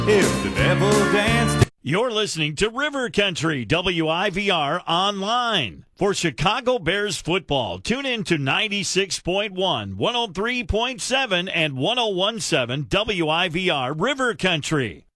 If the devil danced. You're listening to River Country, WIVR Online. For Chicago Bears football, tune in to 96.1, 103.7, and 101.7 WIVR River Country.